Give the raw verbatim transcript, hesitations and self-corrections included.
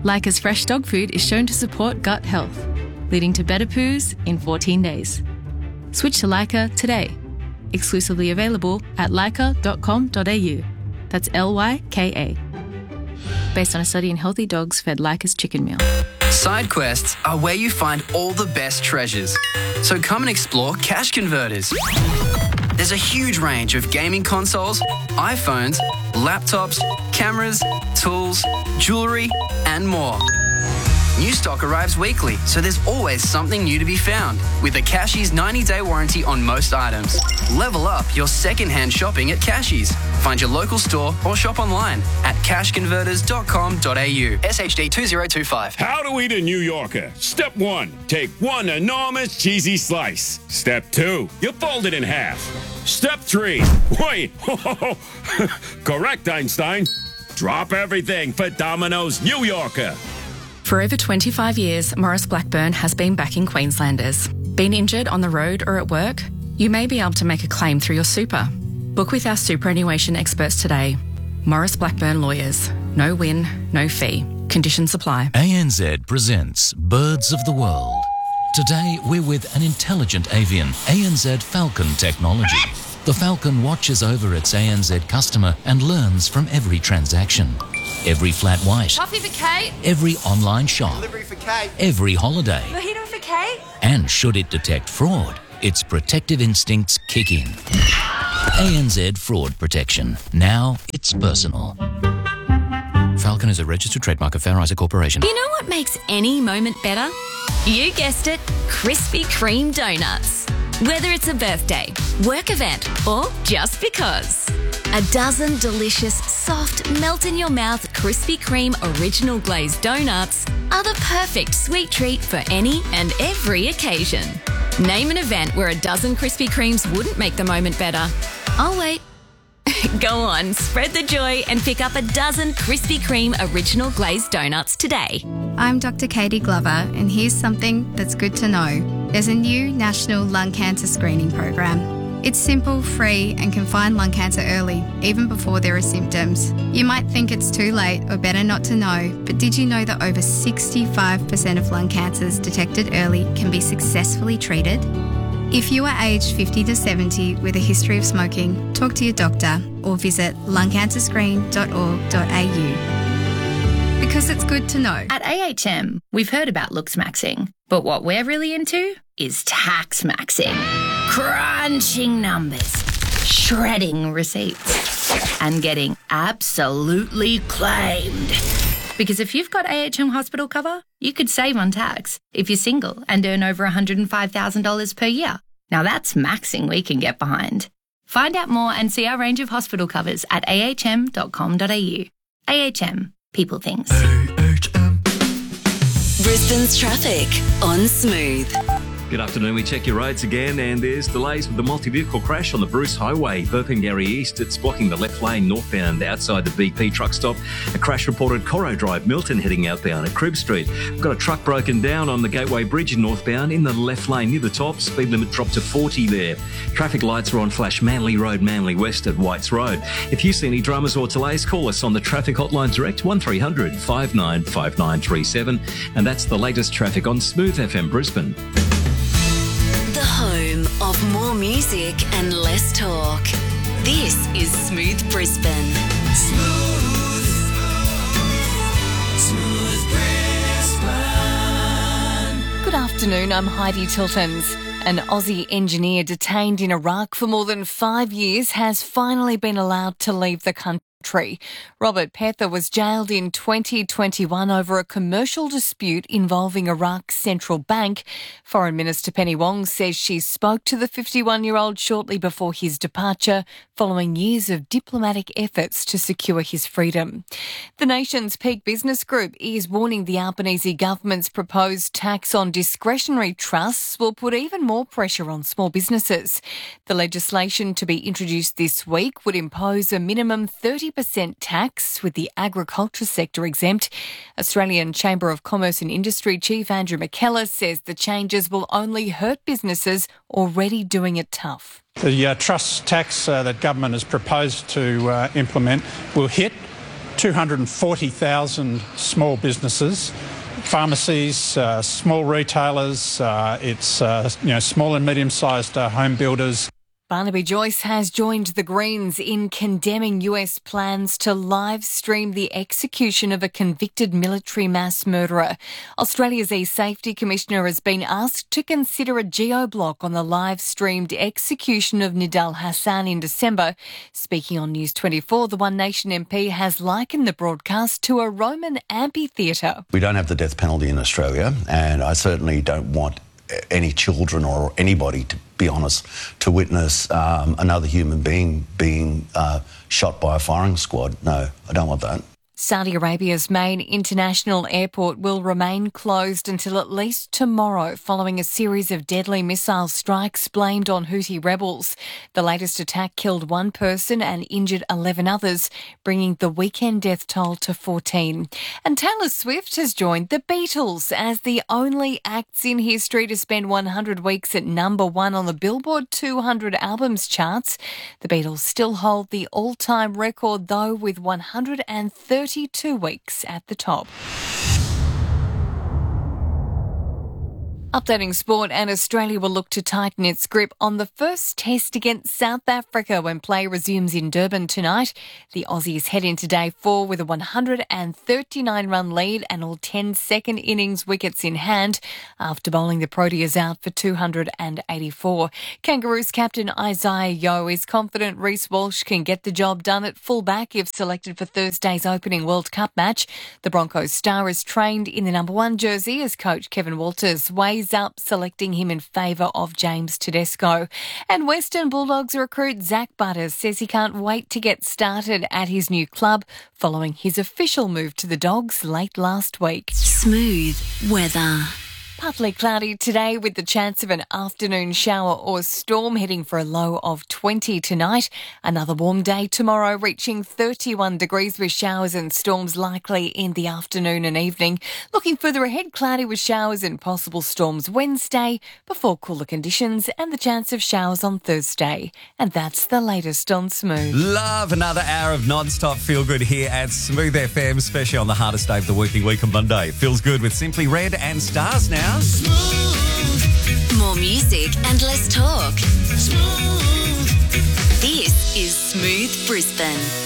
Leica's fresh dog food is shown to support gut health, leading to better poos in fourteen days. Switch to Leica today. Exclusively available at leica dot com dot a u. That's L Y K A. Based on a study in healthy dogs fed Leica's chicken meal. Side quests are where you find all the best treasures. So come and explore Cash Converters. There's a huge range of gaming consoles, iPhones, laptops, cameras, tools, jewellery, and more. New stock arrives weekly, so there's always something new to be found. With a Cashies ninety-day warranty on most items. Level up your second-hand shopping at Cashies. Find your local store or shop online at cash converters dot com dot a u. S H D two zero two five. How to eat a New Yorker. Step one, take one enormous cheesy slice. Step two, you fold it in half. Step three, wait, correct, Einstein. Drop everything for Domino's New Yorker. For over twenty-five years, Morris Blackburn has been backing Queenslanders. Been injured on the road or at work? You may be able to make a claim through your super. Book with our superannuation experts today. Morris Blackburn Lawyers. No win, no fee. Conditions apply. A N Z presents Birds of the World. Today we're with an intelligent avian, A N Z Falcon technology. The Falcon watches over its A N Z customer and learns from every transaction. Every flat white. Coffee for Kate. Every online shop. Delivery for Kate. Every holiday. Mojito for Kate. And should it detect fraud, its protective instincts kick in. A N Z Fraud Protection. Now it's personal. Falcon is a registered trademark of Fair Isaac Corporation. You know what makes any moment better? You guessed it, Krispy Kreme donuts. Whether it's a birthday, work event, or just because. A dozen delicious, soft, melt-in-your-mouth Krispy Kreme original glazed donuts are the perfect sweet treat for any and every occasion. Name an event where a dozen Krispy Kremes wouldn't make the moment better. I'll wait. Go on, spread the joy and pick up a dozen Krispy Kreme original glazed donuts today. I'm Doctor Katie Glover, and here's something that's good to know. There's a new national lung cancer screening program. It's simple, free, and can find lung cancer early, even before there are symptoms. You might think it's too late or better not to know, but did you know that over sixty-five percent of lung cancers detected early can be successfully treated? If you are aged fifty to seventy with a history of smoking, talk to your doctor or visit lung cancer screen dot org dot a u. Because it's good to know. At A H M, we've heard about looks maxing, but what we're really into is tax maxing. Crunching numbers, shredding receipts, and getting absolutely claimed. Because if you've got A H M hospital cover, you could save on tax if you're single and earn over one hundred five thousand dollars per year. Now that's maxing we can get behind. Find out more and see our range of hospital covers at a h m dot com dot a u. A H M, people things. A H M. Brisbane's traffic on Smooth. Good afternoon. We check your roads again, and there's delays with the multi-vehicle crash on the Bruce Highway, Burpengary East. It's blocking the left lane northbound outside the B P truck stop. A crash reported Corro Drive, Milton, heading outbound at Cribb Street. We've got a truck broken down on the Gateway Bridge northbound in the left lane near the top. Speed limit dropped to forty there. Traffic lights are on flash Manly Road, Manly West at Whites Road. If you see any dramas or delays, call us on the traffic hotline direct one three hundred five nine five nine three seven. And that's the latest traffic on Smooth F M Brisbane. Home of more music and less talk. This is Smooth Brisbane. Smooth. Smooth Brisbane. Good afternoon, I'm Heidi Tiltons. An Aussie engineer detained in Iraq for more than five years has finally been allowed to leave the country. Robert Pether was jailed in twenty twenty-one over a commercial dispute involving Iraq's central bank. Foreign Minister Penny Wong says she spoke to the fifty-one-year-old shortly before his departure, following years of diplomatic efforts to secure his freedom. The nation's Peak Business Group is warning the Albanese government's proposed tax on discretionary trusts will put even more pressure on small businesses. The legislation to be introduced this week would impose a minimum thirty percent tax, with the agriculture sector exempt. Australian Chamber of Commerce and Industry Chief Andrew McKellar says the changes will only hurt businesses already doing it tough. The uh, trust tax uh, that government has proposed to uh, implement will hit two hundred forty thousand small businesses, pharmacies, uh, small retailers, uh, it's uh, you know small and medium-sized uh, home builders. Barnaby Joyce has joined the Greens in condemning U S plans to live stream the execution of a convicted military mass murderer. Australia's e-Safety Commissioner has been asked to consider a geo-block on the live-streamed execution of Nidal Hassan in December. Speaking on News twenty-four, the One Nation M P has likened the broadcast to a Roman amphitheatre. We don't have the death penalty in Australia, and I certainly don't want any children or anybody, to be honest, to witness um, another human being being uh, shot by a firing squad. No, I don't want that. Saudi Arabia's main international airport will remain closed until at least tomorrow following a series of deadly missile strikes blamed on Houthi rebels. The latest attack killed one person and injured eleven others, bringing the weekend death toll to fourteen. And Taylor Swift has joined the Beatles as the only acts in history to spend one hundred weeks at number one on the Billboard two hundred albums charts. The Beatles still hold the all-time record, though, with one hundred thirty-two weeks at the top. Updating sport, and Australia will look to tighten its grip on the first test against South Africa when play resumes in Durban tonight. The Aussies head into day four with a one hundred thirty-nine run lead and all ten second innings wickets in hand after bowling the Proteas out for two hundred eighty-four. Kangaroos captain Isaiah Yeo is confident Reece Walsh can get the job done at fullback if selected for Thursday's opening World Cup match. The Broncos star is trained in the number one jersey as coach Kevin Walters weighs up selecting him in favour of James Tedesco. And Western Bulldogs recruit Zach Butters says he can't wait to get started at his new club following his official move to the Dogs late last week. Smooth weather. Partly cloudy today with the chance of an afternoon shower or storm, heading for a low of twenty tonight. Another warm day tomorrow, reaching thirty-one degrees with showers and storms likely in the afternoon and evening. Looking further ahead, cloudy with showers and possible storms Wednesday before cooler conditions and the chance of showers on Thursday. And that's the latest on Smooth. Love another hour of non-stop feel-good here at Smooth F M, especially on the hardest day of the working week on Monday. Feels good with Simply Red and Stars now. Smooth. More music and less talk. Smooth. This is Smooth Brisbane.